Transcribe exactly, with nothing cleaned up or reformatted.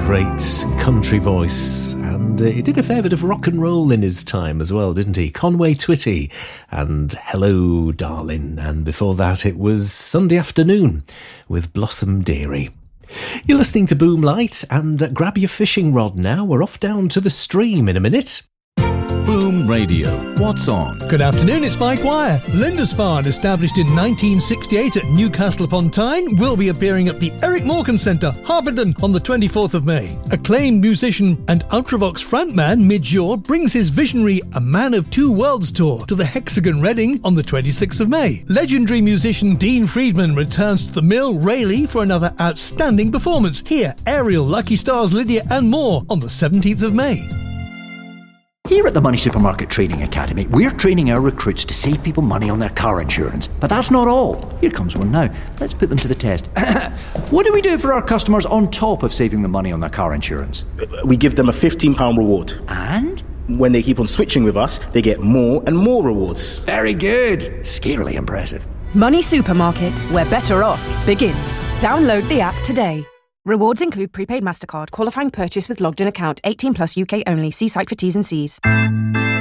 great country voice, and uh, he did a fair bit of rock and roll in his time as well, didn't he? Conway Twitty and Hello Darling, and before that it was Sunday Afternoon with Blossom Dearie. You're listening to Boomlight, and uh, grab your fishing rod now. We're off down to the stream in a minute. Boom Radio. What's on? Good afternoon, it's Mike Wire. Lindisfarne, established in nineteen sixty-eight at Newcastle upon Tyne, will be appearing at the Eric Morecambe Centre, Harpenden, on the twenty-fourth of May. Acclaimed musician and Ultravox frontman Midge Ure brings his visionary A Man of Two Worlds tour to the Hexagon Reading on the twenty-sixth of May. Legendary musician Dean Friedman returns to the Mill Rayleigh for another outstanding performance. Here, Ariel, Lucky Stars, Lydia and more on the seventeenth of May. Here at the Money Supermarket Training Academy, we're training our recruits to save people money on their car insurance. But that's not all. Here comes one now. Let's put them to the test. What do we do for our customers on top of saving them money on their car insurance? We give them a fifteen pounds reward. And? When they keep on switching with us, they get more and more rewards. Very good. Scarily impressive. Money Supermarket, where better off begins. Download the app today. Rewards include prepaid MasterCard, qualifying purchase with logged-in account, eighteen plus U K only. See site for T's and C's.